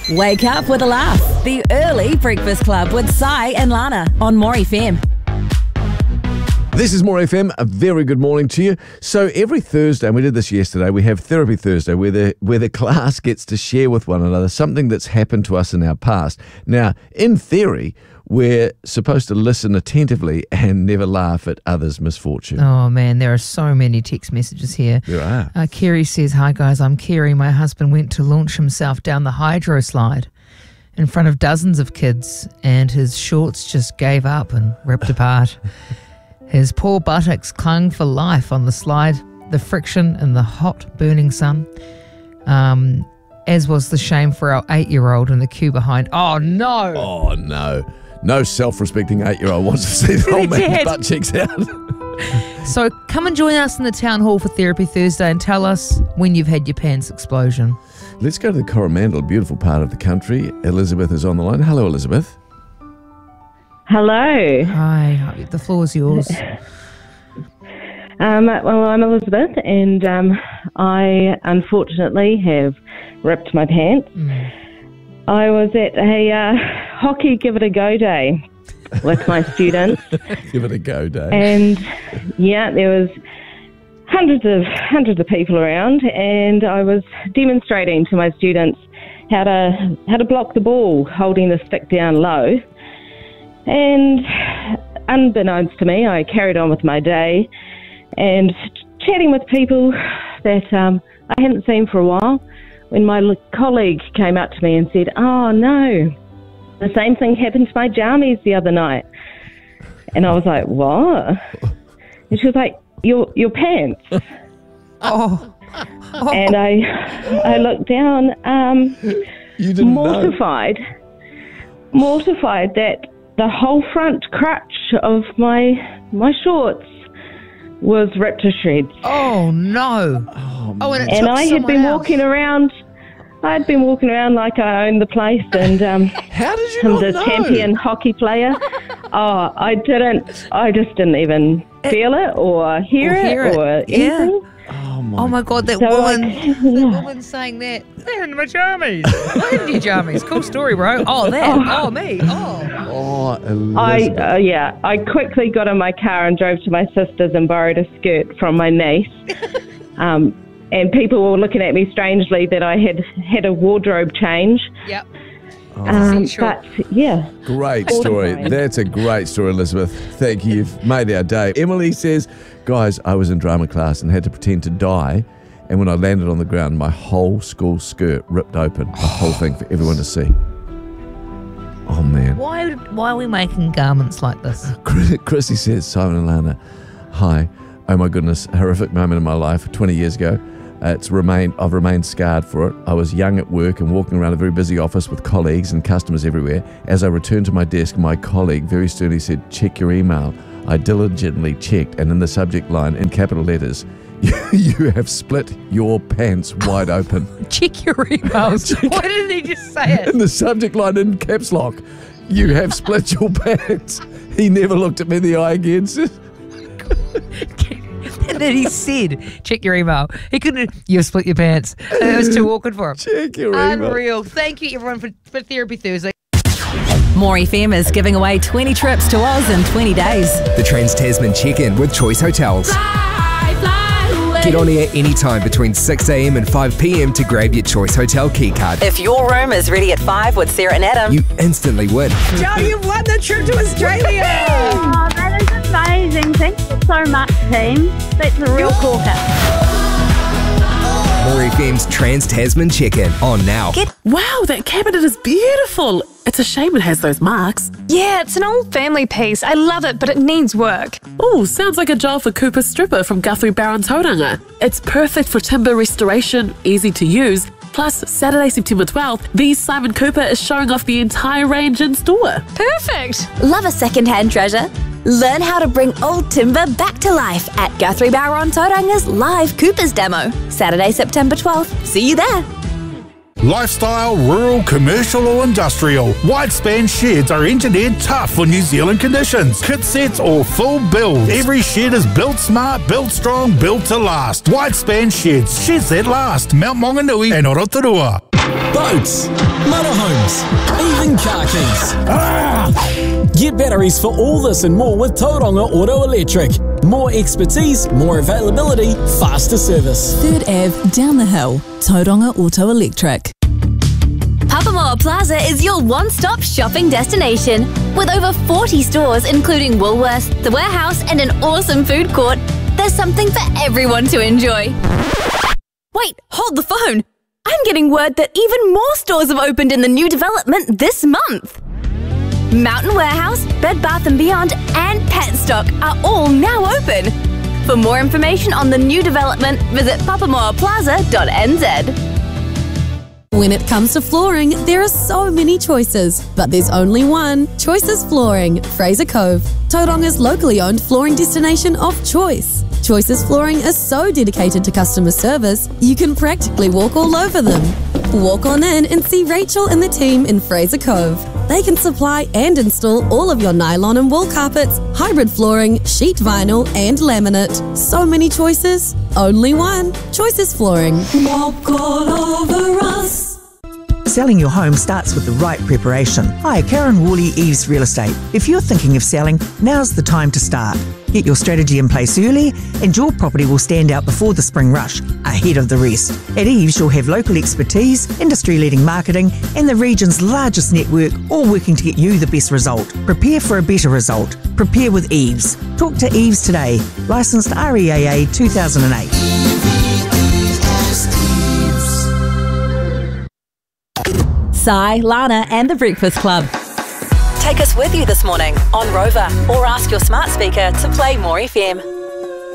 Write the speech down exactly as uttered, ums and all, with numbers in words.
Wake up with a laugh. The Early Breakfast Club with Sai and Lana on More F M. This is More F M. A very good morning to you. So every Thursday, and we did this yesterday, we have Therapy Thursday where the, where the class gets to share with one another something that's happened to us in our past. Now, in theory, we're supposed to listen attentively and never laugh at others' misfortune. Oh, man, there are so many text messages here. There are. Uh, Kerry says, "Hi, guys, I'm Kerry. My husband went to launch himself down the hydro slide in front of dozens of kids, and his shorts just gave up and ripped apart. His poor buttocks clung for life on the slide, the friction and the hot, burning sun, um, as was the shame for our eight-year-old in the queue behind." Oh, no. Oh, no. No self-respecting eight-year-old wants to see the old man's butt cheeks out. So come and join us in the town hall for Therapy Thursday and tell us when you've had your pants explosion. Let's go to the Coromandel, a beautiful part of the country. Elizabeth is on the line. Hello, Elizabeth. Hello. Hi, the floor is yours. Um, well, I'm Elizabeth, and um, I unfortunately have ripped my pants. Mm. I was at a uh, hockey give it a go day with my students. Give it a go day. And yeah, there was hundreds of hundreds of people around, and I was demonstrating to my students how to how to block the ball, holding the stick down low. And unbeknownst to me, I carried on with my day and chatting with people that um, I hadn't seen for a while, when my colleague came up to me and said, "Oh no, the same thing happened to my jammies the other night." And I was like, "What?" And she was like, your your pants. Oh. Oh. And I I looked down, um, you didn't mortified, know. mortified that the whole front crutch of my my shorts was ripped to shreds. Oh no! Oh, oh and it and took I had been else. walking around. I had been walking around like I owned the place, and um, how did you I'm not the know? champion hockey player. Oh, I didn't. I just didn't even it, feel it or hear, or hear it, it or yeah. anything. Oh my, oh my God, that so woman, like, that yeah. woman saying that. They're in my jammies. I'm in your jammies. Cool story, bro. Oh, that. Oh, oh me. Oh. Oh, I Elizabeth. uh, yeah. I quickly got in my car and drove to my sister's and borrowed a skirt from my niece. um, and people were looking at me strangely that I had had a wardrobe change. Yep. Oh. Um, but yeah. Great story. That's a great story, Elizabeth. Thank you. You've made our day. Emily says, "Guys, I was in drama class and had to pretend to die. And when I landed on the ground, my whole school skirt ripped open. The whole thing for everyone to see." Oh, man. Why, why are we making garments like this? Chrissy says, "Simon and Lana, hi. Oh, my goodness. A horrific moment in my life twenty years ago. Uh, it's remained. I've remained scarred for it. I was young at work and walking around a very busy office with colleagues and customers everywhere. As I returned to my desk, my colleague very sternly said, 'Check your email.' I diligently checked, and in the subject line, in capital letters, 'You have split your pants wide open.'" Check your emails. Why didn't he just say it? In the subject line, in caps lock, "You have split your pants." He never looked at me in the eye again. And then he said, "Check your email." He couldn't. "You've split your pants." And it was too awkward for him. Check your email. Unreal. Thank you, everyone, for, for Therapy Thursday. More F M is giving away twenty trips to Oz in twenty days. The Trans-Tasman Check-In with Choice Hotels. Fly, fly away. Get on air anytime between six a m and five p m to grab your Choice Hotel keycard. If your room is ready at five with Sarah and Adam, You instantly win. Joe, you've won the trip to Australia. Oh, that is amazing. Thank you so much, team. That's a real corker. More F M's Trans-Tasman Check-In on now. Wow, that cabinet is beautiful. It's a shame it has those marks. Yeah, it's an old family piece. I love it, but it needs work. Oh, sounds like a job for Cooper Stripper from Guthrie Barron Tauranga. It's perfect for timber restoration, easy to use. Plus, Saturday, September twelfth, the Simon Cooper is showing off the entire range in store. Perfect. Love a second-hand treasure? Learn how to bring old timber back to life at Guthrie Barron Tauranga's live Coopers demo. Saturday, September twelfth. See you there. Lifestyle, rural, commercial or industrial. Whitespan sheds are engineered tough for New Zealand conditions. Kit sets or full builds. Every shed is built smart, built strong, built to last. Whitespan sheds. Sheds that last. Mount Maunganui and Orotorua. boats, motorhomes, even car keys. Ah! Get batteries for all this and more with Tauranga Auto Electric. More expertise, more availability, faster service. Third Avenue, down the hill. Tauranga Auto Electric. Papamoa Plaza is your one-stop shopping destination. With over forty stores including Woolworths, The Warehouse and an awesome food court, there's something for everyone to enjoy. Wait, hold the phone. I'm getting word that even more stores have opened in the new development this month. Mountain Warehouse, Bed Bath and Beyond and Petstock are all now open. For more information on the new development, visit papamoa plaza dot n z. When it comes to flooring, there are so many choices, but there's only one. Choices Flooring, Fraser Cove, Tauranga's locally owned flooring destination of choice. Choices Flooring is so dedicated to customer service, you can practically walk all over them. Walk on in and see Rachel and the team in Fraser Cove. They can supply and install all of your nylon and wool carpets, hybrid flooring, sheet vinyl and laminate. So many choices, only one. Choices Flooring. Walk all over us. Selling your home starts with the right preparation. Hi, Karen Worley, Eves Real Estate. If you're thinking of selling, now's the time to start. Get your strategy in place early and your property will stand out before the spring rush, ahead of the rest. At Eves, you'll have local expertise, industry-leading marketing and the region's largest network, all working to get you the best result. Prepare for a better result. Prepare with Eves. Talk to Eves today. Licensed R E A A two thousand eight. Si, Lana and the Breakfast Club. Take us with you this morning on Rover or ask your smart speaker to play More F M.